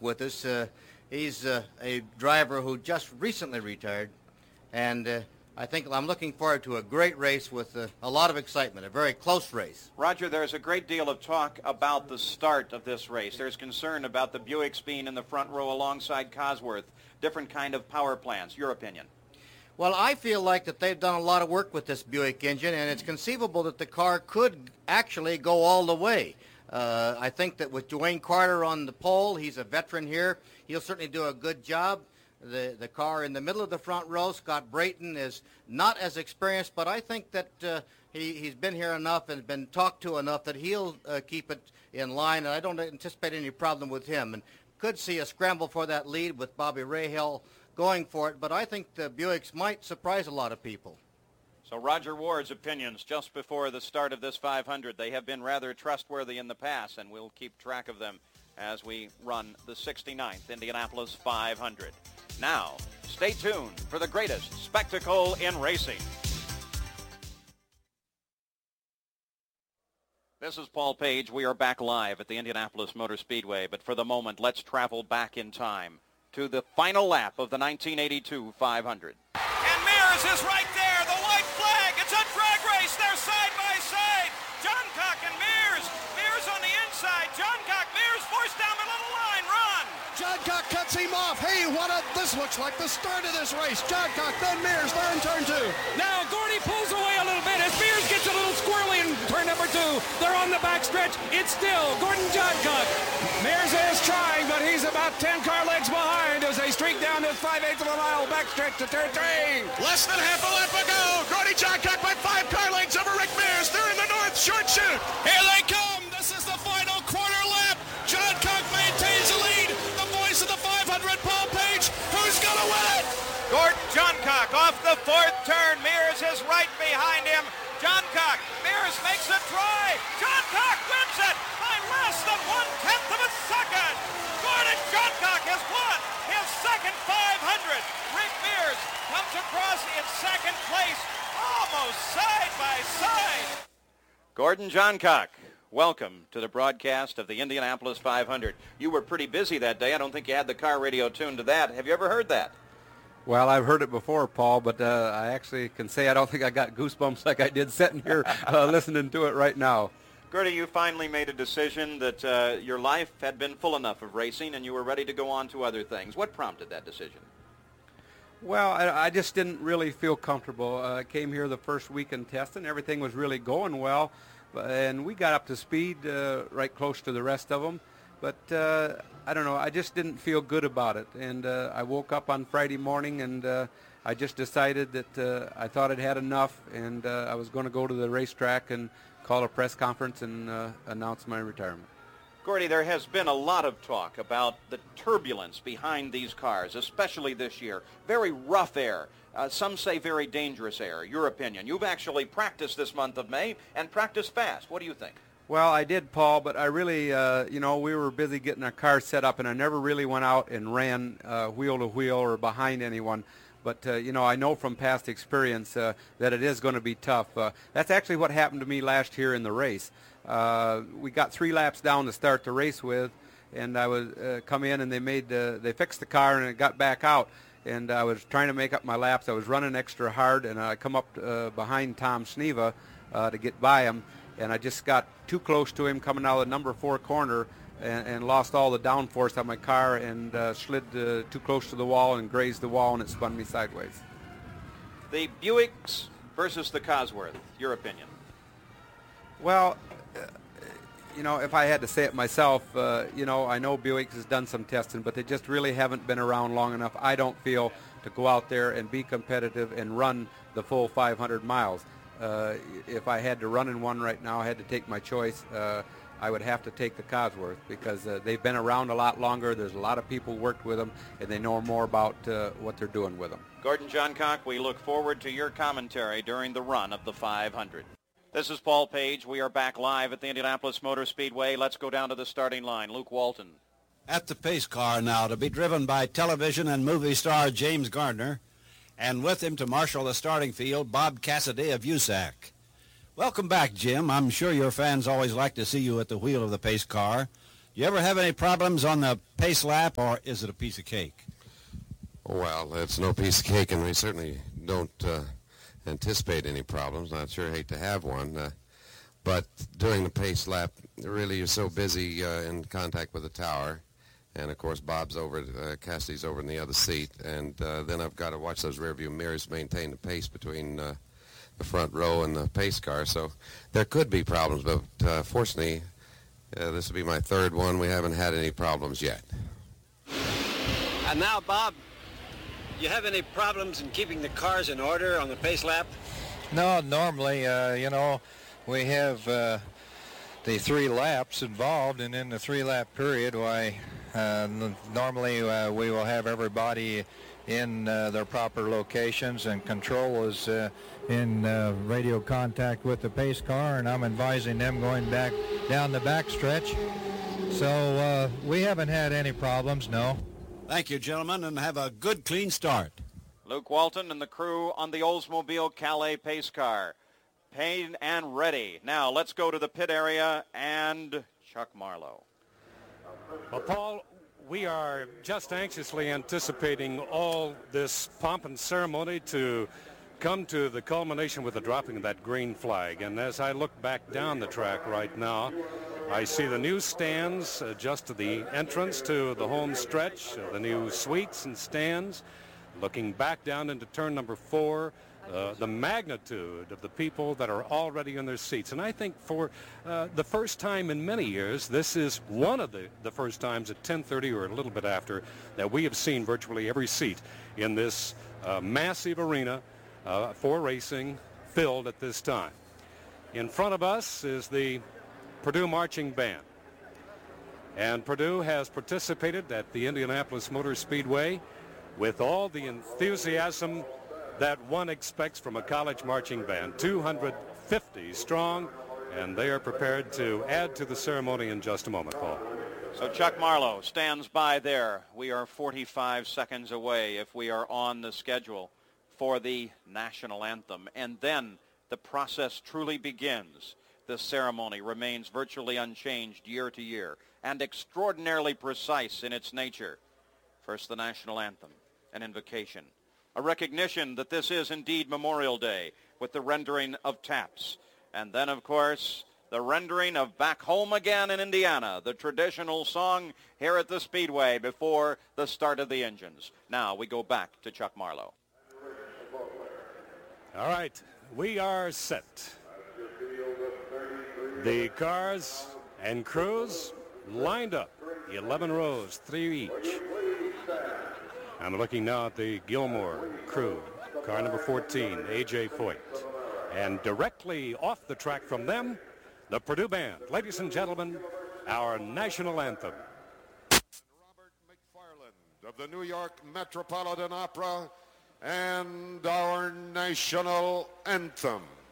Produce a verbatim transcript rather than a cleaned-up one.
with us. Uh, he's uh, a driver who just recently retired, and uh, I think I'm looking forward to a great race with uh, a lot of excitement, a very close race. Roger, there's a great deal of talk about the start of this race. There's concern about the Buicks being in the front row alongside Cosworth, different kind of power plants. Your opinion? Well, I feel like that they've done a lot of work with this Buick engine, and it's conceivable that the car could actually go all the way. Uh, I think that with Dwayne Carter on the pole, he's a veteran here. He'll certainly do a good job. The the car in the middle of the front row, Scott Brayton, is not as experienced, but I think that uh, he, he's been here enough and been talked to enough that he'll uh, keep it in line, and I don't anticipate any problem with him. And could see a scramble for that lead with Bobby Rahal going for it, but I think the Buicks might surprise a lot of people. So Roger Ward's opinions just before the start of this five hundred. They have been rather trustworthy in the past, and we'll keep track of them as we run the sixty-ninth Indianapolis five hundred. Now, stay tuned for the greatest spectacle in racing. This is Paul Page. We are back live at the Indianapolis Motor Speedway, but for the moment, let's travel back in time to the final lap of the nineteen eighty-two five hundred. And Mears is right there, the white flag. It's a drag race. They're side by side. Johncock and Mears. Mears on the inside. Johncock, Mears forced down the little line. Run. Johncock cuts him off. Hey, what a, this looks like the start of this race. Johncock, then Mears, they're in turn two. Now Gordy pulls away a little bit as Mears gets a little squirrely in turn number two. They're on the backstretch. It's still Gordon Johncock. Mears is trying, but he's about ten car lengths behind as they streak down this five-eighths of a mile backstretch to turn three. Less than half a lap ago. Gordy Johncock by five car lengths over Rick Mears. They're in the north short chute. Here they come. This is the final quarter lap. Johncock maintains the lead. The voice of the five hundred, Paul Page. Who's going to win it? Gordon Johncock off the fourth turn. Mears is right behind him. Johncock, Mears makes a try. Johncock wins it by less than one-tenth of a second. Gordon Johncock has won his second five hundred. Rick Mears comes across in second place, almost side by side. Gordon Johncock, welcome to the broadcast of the Indianapolis five hundred. You were pretty busy that day. I don't think you had the car radio tuned to that. Have you ever heard that? Well, I've heard it before, Paul, but uh, I actually can say I don't think I got goosebumps like I did sitting here uh, listening to it right now. Gertie, you finally made a decision that uh, your life had been full enough of racing and you were ready to go on to other things. What prompted that decision? Well, I, I just didn't really feel comfortable. Uh, I came here the first week in testing. Everything was really going well, and we got up to speed uh, right close to the rest of them. But uh, I don't know, I just didn't feel good about it. And uh, I woke up on Friday morning and uh, I just decided that uh, I thought I'd had enough, and uh, I was going to go to the racetrack and call a press conference and uh, announce my retirement. Gordy, there has been a lot of talk about the turbulence behind these cars, especially this year. Very rough air. Uh, some say very dangerous air. Your opinion. You've actually practiced this month of May and practiced fast. What do you think? Well, I did, Paul, but I really, uh, you know, we were busy getting our car set up, and I never really went out and ran uh, wheel to wheel or behind anyone. But, uh, you know, I know from past experience uh, that it is going to be tough. Uh, that's actually what happened to me last year in the race. Uh, we got three laps down to start the race with, and I was uh, come in and they made uh, they fixed the car and it got back out. And I was trying to make up my laps. I was running extra hard, and I come up uh, behind Tom Sneva uh, to get by him. And I just got too close to him coming out of the number four corner and, and lost all the downforce on my car and uh, slid uh, too close to the wall and grazed the wall, and it spun me sideways. The Buicks versus the Cosworth, your opinion? Well, uh, you know, if I had to say it myself, uh, you know, I know Buicks has done some testing, but they just really haven't been around long enough, I don't feel, to go out there and be competitive and run the full five hundred miles. Uh, if I had to run in one right now, I had to take my choice, uh, I would have to take the Cosworth because uh, they've been around a lot longer. There's a lot of people worked with them, and they know more about uh, what they're doing with them. Gordon Johncock, we look forward to your commentary during the run of the five hundred. This is Paul Page. We are back live at the Indianapolis Motor Speedway. Let's go down to the starting line. Luke Walton. At the pace car now, to be driven by television and movie star James Gardner, and with him to marshal the starting field, Bob Cassidy of U S A C. Welcome back, Jim. I'm sure your fans always like to see you at the wheel of the pace car. You ever have any problems on the pace lap, or is it a piece of cake? Well, it's no piece of cake, and we certainly don't uh, anticipate any problems. I'd sure hate to have one. Uh, but during the pace lap, really you're so busy uh, in contact with the tower. And, of course, Bob's over, uh, Cassidy's over in the other seat. And uh, then I've got to watch those rearview mirrors maintain the pace between uh, the front row and the pace car. So there could be problems, but uh, fortunately, uh, this will be my third one. We haven't had any problems yet. And now, Bob, you have any problems in keeping the cars in order on the pace lap? No, normally, uh, you know, we have uh, the three laps involved, and in the three-lap period, why, uh, normally uh, we will have everybody in uh, their proper locations, and control is uh, in uh, radio contact with the pace car, and I'm advising them going back down the back stretch. So uh, we haven't had any problems, no. Thank you, gentlemen, and have a good, clean start. Luke Walton and the crew on the Oldsmobile Calais pace car. Paid and ready. Now let's go to the pit area and Chuck Marlowe. Well, Paul, we are just anxiously anticipating all this pomp and ceremony to come to the culmination with the dropping of that green flag. And as I look back down the track right now, I see the new stands uh, just to the entrance to the home stretch, uh, the new suites and stands. Looking back down into turn number four, uh, the magnitude of the people that are already in their seats. And I think for uh, the first time in many years, this is one of the, the first times at ten thirty or a little bit after that we have seen virtually every seat in this uh, massive arena uh, for racing filled at this time. In front of us is the Purdue Marching Band. And Purdue has participated at the Indianapolis Motor Speedway with all the enthusiasm that one expects from a college marching band, two hundred fifty strong, and they are prepared to add to the ceremony in just a moment, Paul. So Chuck Marlowe stands by there. We are forty-five seconds away, if we are on the schedule, for the national anthem. And then the process truly begins. This ceremony remains virtually unchanged year to year and extraordinarily precise in its nature. First, the national anthem, an invocation, a recognition that this is indeed Memorial Day with the rendering of taps. And then, of course, the rendering of Back Home Again in Indiana, the traditional song here at the Speedway before the start of the engines. Now we go back to Chuck Marlowe. All right, we are set. The cars and crews lined up, eleven rows, three each. I'm looking now at the Gilmore crew, car number fourteen, A J Foyt. And directly off the track from them, the Purdue Band. Ladies and gentlemen, our national anthem. Robert McFarland of the New York Metropolitan Opera and our national anthem.